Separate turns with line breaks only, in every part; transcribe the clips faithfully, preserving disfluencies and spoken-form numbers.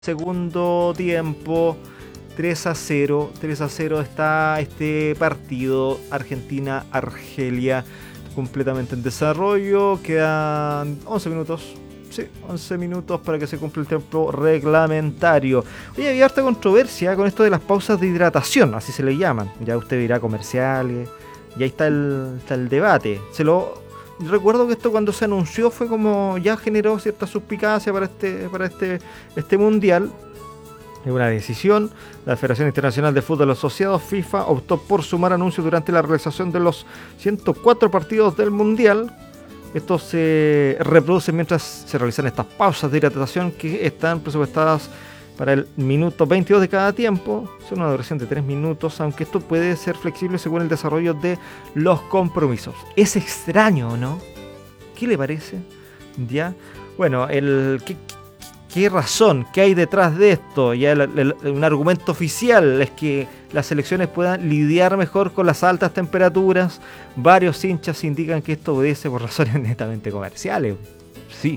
Segundo tiempo, tres a cero. tres a cero está este partido. Argentina-Argelia completamente en desarrollo. Quedan once minutos. Sí, once minutos para que se cumpla el tiempo reglamentario. Oye, había harta controversia con esto de las pausas de hidratación, así se le llaman. Ya usted dirá comerciales. Y ahí está el, está el debate. Se lo recuerdo que esto cuando se anunció fue como ya generó cierta suspicacia para este para este este mundial. Es una decisión. La Federación Internacional de Fútbol Asociado, FIFA, optó por sumar anuncios durante la realización de los ciento cuatro partidos del mundial. Esto se reproduce mientras se realizan estas pausas de hidratación que están presupuestadas para el minuto veintidós de cada tiempo. Es una duración de tres minutos, aunque esto puede ser flexible según el desarrollo de los compromisos. Es extraño, ¿no? ¿Qué le parece? ¿Ya? Bueno, el ¿qué, qué razón? ¿Qué hay detrás de esto? Ya el, el, un argumento oficial es que las selecciones puedan lidiar mejor con las altas temperaturas. Varios hinchas indican que esto obedece por razones netamente comerciales. Sí,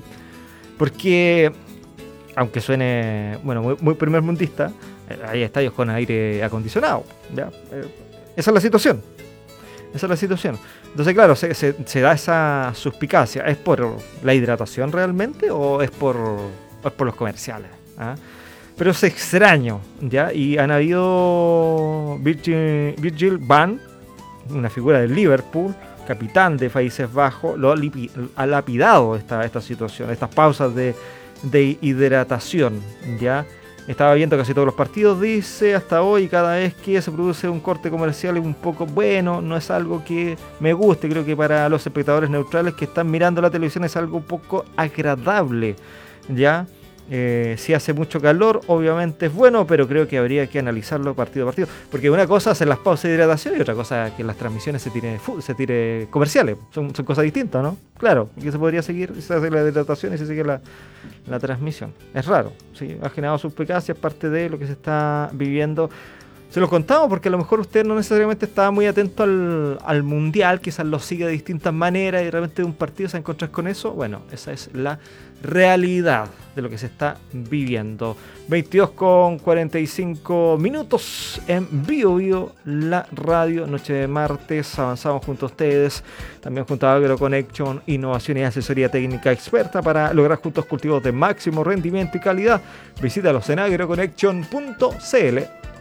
porque aunque suene, bueno, muy, muy primer mundista, hay estadios con aire acondicionado, ¿ya? Eh, esa es la situación. Esa es la situación. Entonces, claro, se, se, se da esa suspicacia. ¿Es por la hidratación realmente o es por, o es por los comerciales? ¿Ah? Pero es extraño, ¿ya? Y han habido Virgil, Virgil van, una figura del Liverpool, capitán de Países Bajos, lo lipi, ha lapidado esta, esta situación, estas pausas de de hidratación, ya estaba viendo casi todos los partidos, dice, hasta hoy. Cada vez que se produce un corte comercial es un poco bueno, no es algo que me guste. Creo que para los espectadores neutrales que están mirando la televisión es algo un poco agradable, ya. Eh, si hace mucho calor, obviamente es bueno, pero creo que habría que analizarlo partido a partido, porque una cosa es en las pausas de hidratación y otra cosa es que en las transmisiones se tire, se tire comerciales. Son, son cosas distintas, ¿no? Claro, que se podría seguir, se hace la hidratación y se sigue la, la transmisión. Es raro, ¿sí? Ha generado suspicacias, parte de lo que se está viviendo. Se los contamos porque a lo mejor usted no necesariamente estaba muy atento al, al mundial, quizás lo sigue de distintas maneras y de repente de un partido se encuentra con eso. Bueno, esa es la realidad de lo que se está viviendo. veintidós con cuarenta y cinco minutos en Bio Bio, la radio, noche de martes. Avanzamos junto a ustedes, también junto a AgroConnection, innovación y asesoría técnica experta para lograr juntos cultivos de máximo rendimiento y calidad. Visítalos en agroconnection punto c l.